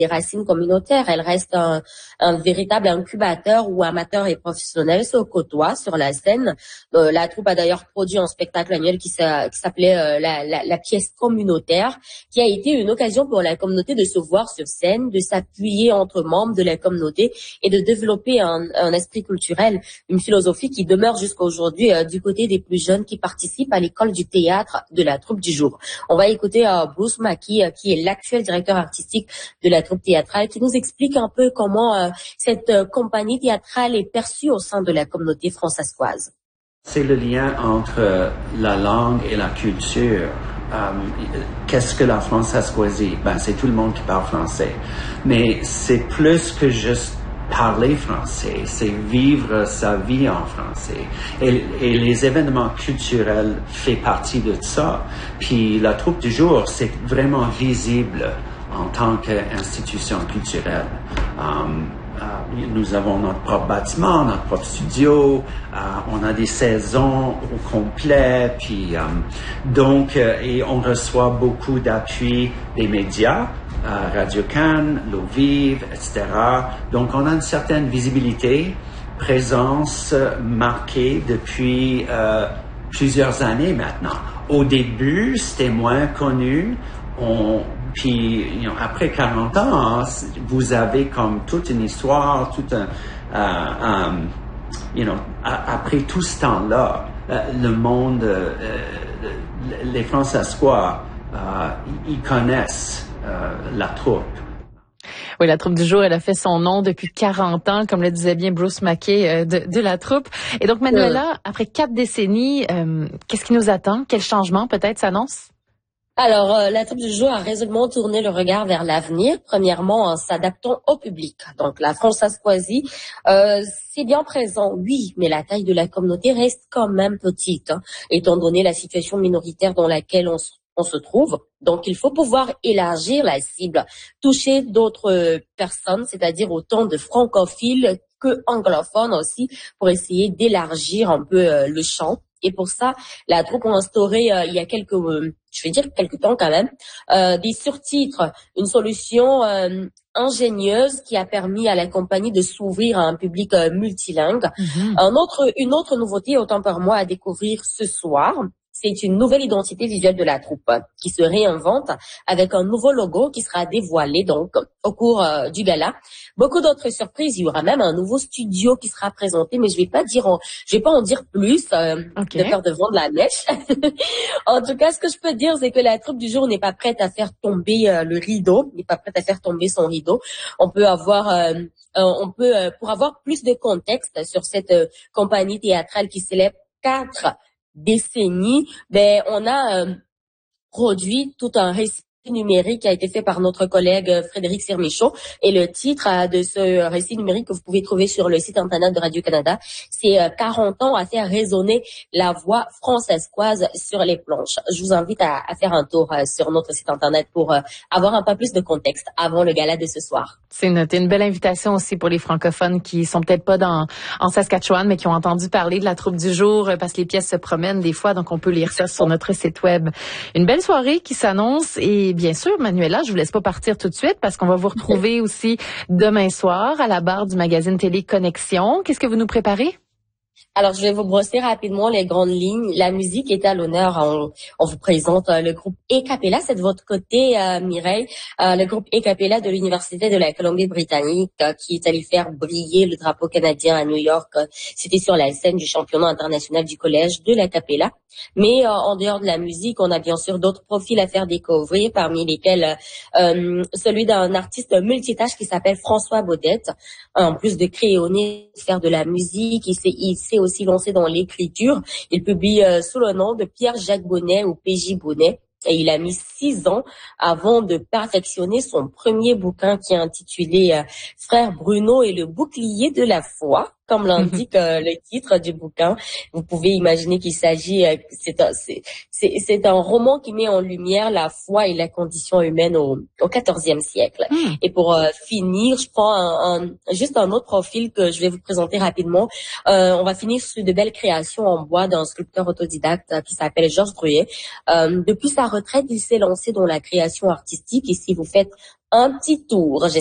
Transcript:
racines communautaires. Elle reste un véritable incubateur où amateurs et professionnels se côtoient sur la scène. La troupe a d'ailleurs produit un spectacle annuel qui s'appelait la pièce communautaire, qui a été une occasion pour la communauté de se voir sur scène, de s'appuyer entre membres de la communauté et de développer un esprit culturel, une philosophie qui demeure jusqu'à aujourd'hui du côté des plus jeunes qui participent à l'école du théâtre de la troupe du jour. On va écouter Bruce Mackey, qui est l'actuel directeur artistique de la troupe théâtrale, qui nous explique un peu comment cette compagnie théâtrale est perçue au sein de la communauté françaiscoise. C'est le lien entre la langue et la culture. Qu'est-ce que la françaiscoisie? C'est tout le monde qui parle français. Mais c'est plus que juste parler français, c'est vivre sa vie en français. Et les événements culturels font partie de ça. Puis la troupe du jour, c'est vraiment visible en tant qu'institution culturelle. Nous avons notre propre bâtiment, notre propre studio, on a des saisons au complet, puis et on reçoit beaucoup d'appui des médias, Radio-Can, L'Eau Vive, etc. Donc on a une certaine visibilité, présence marquée depuis plusieurs années maintenant. Au début, c'était moins connu. Puis, après 40 ans, vous avez comme toute une histoire, après tout ce temps-là, le monde, les Françaiscois, ils connaissent la troupe. Oui, la troupe du jour, elle a fait son nom depuis 40 ans, comme le disait bien Bruce Mackey de la troupe. Et donc, Manuela, après 4 décennies, qu'est-ce qui nous attend? Quel changement peut-être s'annonce? Alors, la troupe du jour a résolument tourné le regard vers l'avenir, premièrement en s'adaptant au public. Donc, la françaiscoisie, c'est bien présent, oui, mais la taille de la communauté reste quand même petite, étant donné la situation minoritaire dans laquelle on se trouve. Donc, il faut pouvoir élargir la cible, toucher d'autres personnes, c'est-à-dire autant de francophiles que anglophones aussi, pour essayer d'élargir un peu le champ. Et pour ça, la troupe a instauré il y a quelques temps quand même, des surtitres, une solution ingénieuse qui a permis à la compagnie de s'ouvrir à un public multilingue. Une autre nouveauté, autant pour moi, à découvrir ce soir, c'est une nouvelle identité visuelle de la troupe qui se réinvente avec un nouveau logo qui sera dévoilé donc au cours du gala. Beaucoup d'autres surprises. Il y aura même un nouveau studio qui sera présenté, mais je vais pas en dire plus de peur de vendre la mèche. En tout cas, ce que je peux dire, c'est que la troupe du jour n'est pas prête à faire tomber le rideau, n'est pas prête à faire tomber son rideau. Pour avoir plus de contexte sur cette compagnie théâtrale qui célèbre 4 décennies, on a produit tout un récit numérique qui a été fait par notre collègue Frédéric Sirmichaud. Et le titre de ce récit numérique que vous pouvez trouver sur le site internet de Radio-Canada, c'est 40 ans à faire résonner la voix françaiscoise sur les planches. Je vous invite à faire un tour sur notre site internet pour avoir un peu plus de contexte avant le gala de ce soir. C'est noté. Une belle invitation aussi pour les francophones qui sont peut-être pas en Saskatchewan, mais qui ont entendu parler de la troupe du jour parce que les pièces se promènent des fois, donc on peut lire ça sur notre site web. Une belle soirée qui s'annonce et bien sûr, Manuela, je vous laisse pas partir tout de suite parce qu'on va vous retrouver aussi demain soir à la barre du magazine Télé Connexion. Qu'est-ce que vous nous préparez? Alors, je vais vous brosser rapidement les grandes lignes. La musique est à l'honneur. On vous présente le groupe A-Cappella. C'est de votre côté, Mireille. Le groupe A-Cappella de l'Université de la Colombie-Britannique qui est allé faire briller le drapeau canadien à New York. C'était sur la scène du championnat international du collège de l'A-Cappella. Mais en dehors de la musique, on a bien sûr d'autres profils à faire découvrir, parmi lesquels celui d'un artiste multitâche qui s'appelle François Baudette. En plus de crayonner, de faire de la musique, il s'est aussi lancé dans l'écriture. Il publie sous le nom de Pierre-Jacques Bonnet ou PJ Bonnet. Et il a mis 6 ans avant de perfectionner son premier bouquin qui est intitulé Frère Bruno et le bouclier de la foi. comme l'indique le titre du bouquin. Vous pouvez imaginer qu'il s'agit, c'est un roman qui met en lumière la foi et la condition humaine au XIVe siècle. Et pour finir, je prends juste un autre profil que je vais vous présenter rapidement. On va finir sur de belles créations en bois d'un sculpteur autodidacte qui s'appelle Georges Druet. Depuis sa retraite, il s'est lancé dans la création artistique et si vous faites un petit tour,